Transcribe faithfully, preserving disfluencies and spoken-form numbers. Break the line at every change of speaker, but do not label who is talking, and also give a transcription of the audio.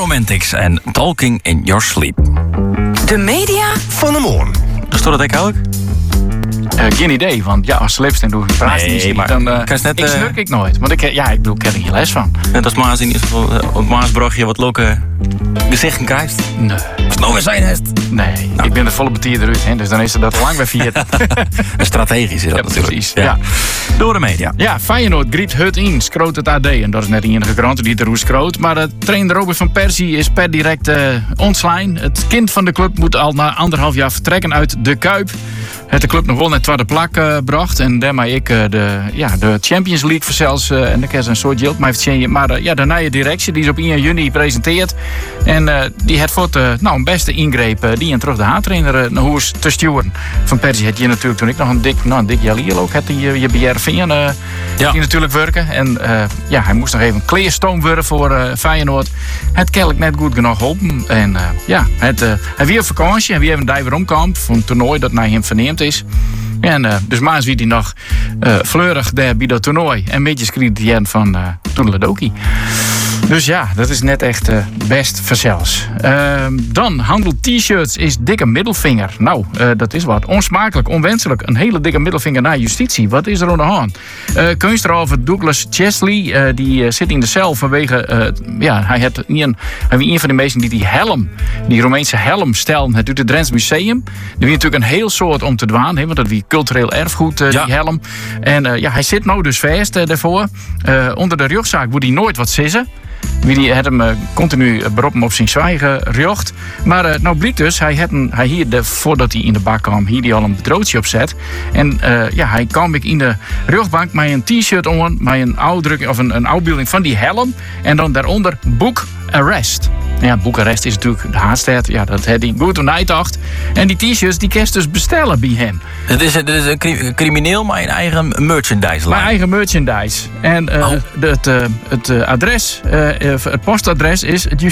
Romantics en Talking in Your Sleep.
De media
van de morgen.
Dus dat ik ook?
Uh, geen idee, want ja, als Slipstein doe ik praat
Nee,
niet zien,
maar
dan uh,
kan je net,
ik
uh,
snurk ik nooit. Want ik, ja, ik bedoel, ik heb er geen les van.
Net als Maas in ieder geval uh, op Maasbrugje wat lokke gezichten krijgt.
Nee.
Nou weer zijn het.
Nee, nou. Ik ben het volle betier eruit, hè, dus dan is het dat lang bij vier.
Strategisch is dat
ja,
natuurlijk.
Precies, ja. Ja.
Door de media.
Ja, Feyenoord griet hut in, skroot het A D. En dat is net de enige krant die het er skroot. Maar uh, trainer Robert van Persie is per direct uh, ontslaan. Het kind van de club moet al na anderhalf jaar vertrekken uit de Kuip. Het de club nog wel naar tweede plak uh, bracht. En daarmee ik uh, de, ja, de Champions League voor zelfs. Uh, en dan kan ze een soort geld maar even. Maar uh, ja, de nieuwe directie die is op één juni gepresenteerd. En uh, die had voor uh, nou, een beste ingreep uh, die en terug de haattrainer uh, naar Hoers te sturen. Van Persie had je natuurlijk toen ik nog een dik, nou, een dik jaar hier ook had hij uh, je B R V uh, ja. die natuurlijk werken. En uh, ja, hij moest nog even kleerstoom worden voor uh, Feyenoord. Het kennelijk net goed genoeg geholpen. En uh, ja, het, uh, hij weer op vakantie. Hij weer even daar weer omkamp van een toernooi dat naar hem verneemd is. En uh, dus maas wie hij nog uh, fleurig daar bij dat toernooi. En een beetje skriet hij van uh, Toedeledoki. Dus ja, dat is net echt uh, best verzels. Uh, dan, handel t-shirts is dikke middelvinger. Nou, uh, dat is wat. Onsmakelijk, onwenselijk. Een hele dikke middelvinger naar justitie. Wat is er aan de hand? Uh, kunsterover Douglas Chesley, uh, die uh, zit in de cel vanwege... Uh, ja, hij had een, hij was een van de meesten die die helm, die Romeinse helm stellen. Het doet het Drents Museum. Er was natuurlijk een heel soort om te dwaan, hè, want dat was cultureel erfgoed, uh, ja. die helm. En uh, ja, hij zit nou dus vast uh, daarvoor. Uh, onder de rugzaak moet hij nooit wat sissen. Wie had hem uh, continu beroepen op zijn zwijgen rjocht. Maar uh, nou blijkt dus, hij had een, hij hier de, voordat hij in de bak kwam, hier die al een bedrootje opzet. En uh, ja, hij kwam ik in de rugbank met een t-shirt on, met een oudruk of een, een uitbeelding van die helm. En dan daaronder boek arrest. Ja, Boekarest is natuurlijk de haatstad. Ja, dat had hij goed toen uitdacht. En die t-shirts die kerst dus bestellen bij hem.
Het is, het is een cri- crimineel, maar een eigen merchandise.
Mijn eigen merchandise. En uh,
oh.
de, het, uh, het uh, adres, uh, het postadres is het